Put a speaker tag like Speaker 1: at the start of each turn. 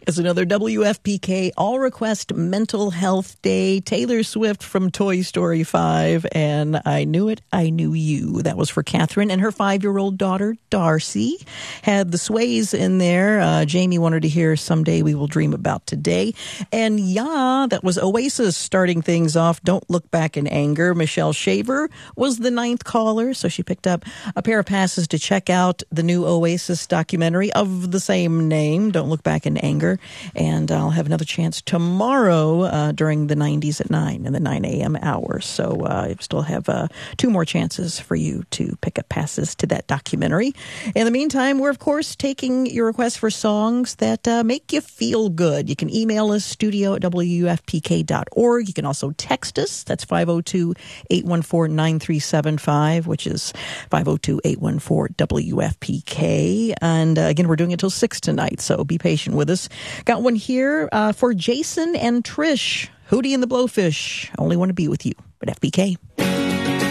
Speaker 1: It's another WFPK All Request Mental Health Day. Taylor Swift from Toy Story 5 and I Knew It, I Knew You. That was for Catherine and her 5-year-old daughter, Darcy. Had the Sways in there. Jamie wanted to hear Someday We Will Dream About Today. And yeah, that was Oasis starting things off. Don't Look Back in Anger. Michelle Shaver was the 9th caller, so she picked up a pair of passes to check out the new Oasis documentary of the same name, Don't Look Back in Anger. And I'll have another chance tomorrow during the 90s at 9 in the 9 a.m. hour. So I still have 2 more chances for you to pick up passes to that documentary. In the meantime, we're, of course, taking your requests for songs that make you feel good. You can email us, studio@wfpk.org. You can also text us. That's 502-814-9375, which is 502-814-WFPK. And again, we're doing it till 6 tonight, so be patient with us. Got one here for Jason and Trish. Hootie and the Blowfish. Only Want to Be With You, but FPK.